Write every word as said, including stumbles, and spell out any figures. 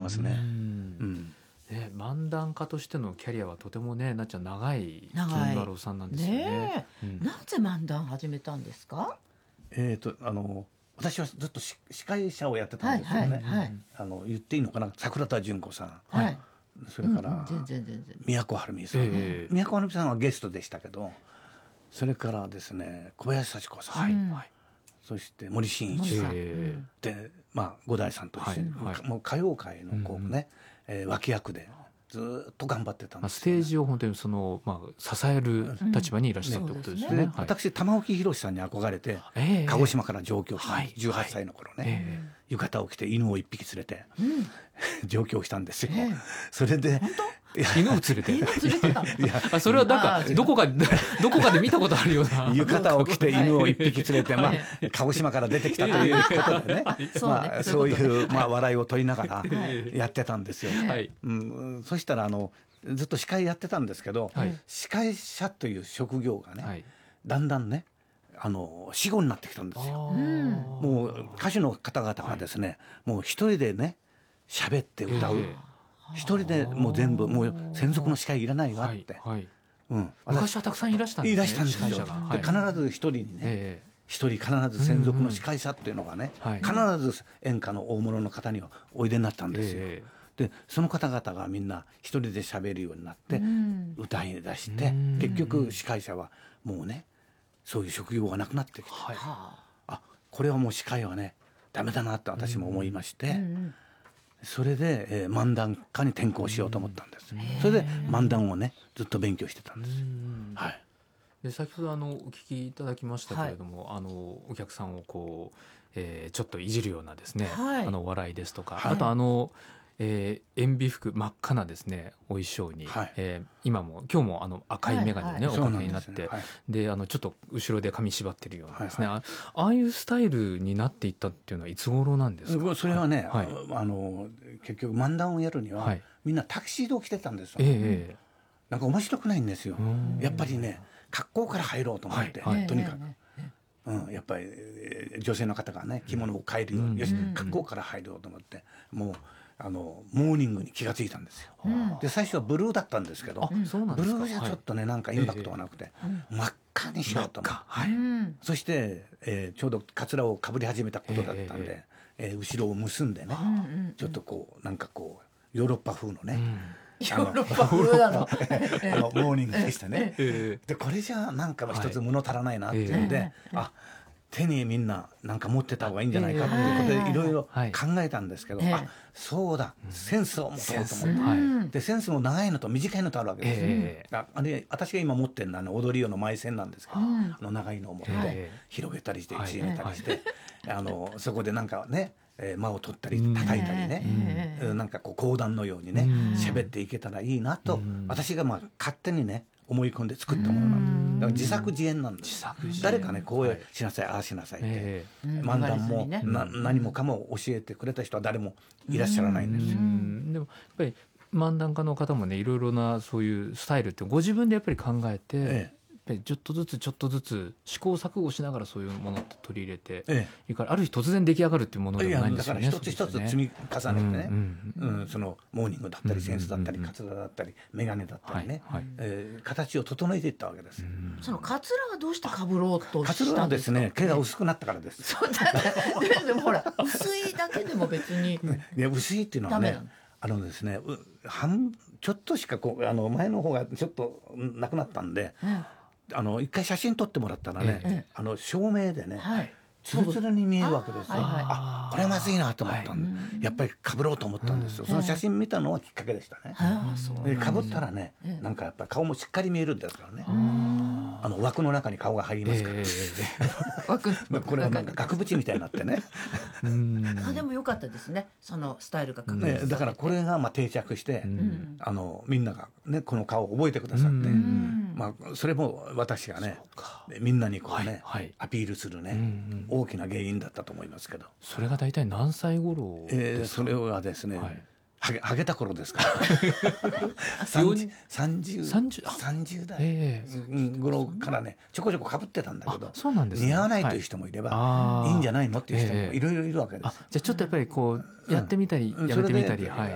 ますね。 うんうんね、漫談家としてのキャリアはとてもね、なっちゃん長い長い金太郎さんなんですよね。 ねえ、 うんなぜ漫談始めたんですか？ えー、とあの私はずっとし司会者をやってたんですよね。 はいはいはいあの言っていいのかな、桜田淳子さん、 はい、 それから、 うんうん全然全然宮古晴美さん、 ええ宮古晴美さんはゲストでしたけど、それからですね小林幸子さん、 はい、 うんはい、 そして森進一さん、 森さんえで、まあ、五代さんと一緒に、 はいはいもう歌謡界のこう、 うんねえー脇役でずーっと頑張ってたんまあ、 ですよね、 ステージを本当にその、まあ、支える立場にいらっしゃるということですよね。 ではい、 私玉置宏さんに憧れて、 ええ鹿児島から上京したんです、 はいじゅうはっさいの頃ね、 え浴衣を着て犬を一匹連れてうん上京したんですよ、 ええそれでいや犬を連れて犬連れてたのいやあそれはなんあーかどこかどこかで見たことあるような浴衣を着て犬を一匹連れて、まあはい、 鹿児島から出てきたということでね、 そうねまあ、 そそうういうこという、まあ、笑いを取りながらえやってたんですよ、 はいうん、そしたらあのずっと司会やってたんですけど、 はい司会者という職業がね、 はいだんだんねあの死語になってきたんですよ。もう歌手の方々がですね、もう一人でね喋って歌う、 ええ一人でもう全部もう専属の司会いらないわって、 はいはい、 うん、 昔はたくさんいらしたんですね。 いらしたんですよ。 司会者がではい必ず一人にねえ一人必ず専属の司会者っていうのがね、 うんうん必ず演歌の大物の方にはおいでになったんえですよ。 えでその方々がみんな一人で喋るようになってうん歌い出してうん結局司会者はもうねそういう職業がなくなってきて、 はいはあこれはもう司会はねダメだなって私も思いましあ、 て、 うんうんそれで、えー漫談家に転向しようと思ったんです。それで漫談をねずっと勉強してたんです。 うんはいで先ほどあのお聞きいただきましたけれども、あのお客さんをこう、えーちょっといじるようなですね、 はいあの笑いですとか、 はいあとあの、えー、塩ビ服真っ赤なですねお衣装に、 はいえー今も今日もあの赤い眼鏡をね、 はいおかけになって、 そうなんですねはいであのちょっと後ろで髪縛ってるようなですね、 はいあああいうスタイルになっていったっていうのはいつ頃なんですか？ それはね、 はいあの結局漫談をやるには、 はいみんなタキシードを着てたんですよ、 ええなんか面白くないんですようんやっぱりね格好から入ろうと思って、 はいはいとにかく、 えうん、やっぱりえー女性の方がね着物を変えるように、 うんよしうん格好から入ろうと思ってもうあのモーニングに気がついたんですよ、 うんで最初はブルーだったんですけど、 あそうなんブルですか？ ーじゃちょっとね、なんかインパクトがなくて、真っ赤にしようと思って、 はいうんそして、えーちょうどカツラをかぶり始めたことだったんで、えー後ろを結んでね、 うんうんちょっとこうなんかこうヨーロッパ風のね、 うんヨーロッパ風なのあのモーニングでしたね。 ええでこれじゃあなんか一つ物足らないなっていうんで、 はいあ手にみんななんか持ってた方がいいんじゃないかっていうことええでいろいろはい考えたんですけど、 ええあそうだセンスを持とうと思って、 センスはいうんでセンスも長いのと短いのとあるわけですよ、 ええああれ私が今持ってるのは、ね、踊り用の埋線なんですけど、 うんあの長いのを持って、 ええ広げたりしてはい縮めたりして、あのそこでなんかね、えー間を取ったり叩いたりね、 ええうんなんかこう講談のようにねうん喋っていけたらいいなと、 うん私がまあ勝手にね思い込んで作ったものなんです。だから自作自演なんです。 自作自演誰かねこうはいしなさい、ああしなさいって、 えうん漫談も、 言われずにねな何もかも教えてくれた人は誰もいらっしゃらないんですうよ。 んでもやっぱり漫談家の方もねいろいろなそういうスタイルってご自分でやっぱり考えて、 えやっぱりちょっとずつちょっとずつ試行錯誤しながらそういうものって取り入れて、 えいいからある日突然出来上がるっていうものえ、いでもやだからないんですよね。 一つ一つ積み重ねてね、うんそのモーニングだったりセンスだったりカツラだったり眼鏡だったりね、 はいはいえー形を整えていったわけです。 そのカツラはどうしてかぶろうとカツラしたんでか？ はですすね毛が薄くなったからです。 そうだねでもほら薄いだけでも別にいや薄いっていうのはねダメなのあのですねう半ちょっとしかこうあの前の方がちょっとなくなったんで、 うんあの一回写真撮ってもらったらね、 ええあの照明でね、 はいツルツルに見えるわけですよ。 あーはいはいあこれはまずいなと思ったんで、やっぱり被ろうと思ったんですよ。その写真見たのはきっかけでしたね。 ああそうで被ったらね、 ええなんかやっぱり顔もしっかり見えるんですからね。 ああの枠の中に顔が入りますから。 えー枠のこれはなんか額縁みたいになってね。 えうんあでも良かったですねそのスタイルが確立されてねだからこれがまあ定着して、 うんあのみんながねこの顔を覚えてくださって、 うんまあそれも私がねそうかみんなにこうね、 はいはいアピールするね、 うんうん大きな原因だったと思いますけど、 それが大体何歳頃えーですか？ それはですね、 はいはげはげた頃ですから三十三十三十あ三十代、 ええうん頃からねちょこちょこ被ってたんだけあど、 そうなんですね。 似合わないという人もいれば、 はいい、いんじゃないのっていう人ええもいろいろいるわけであす。 じゃあちょっとやっぱりこうやってみたりうんやめてみたり、 それではい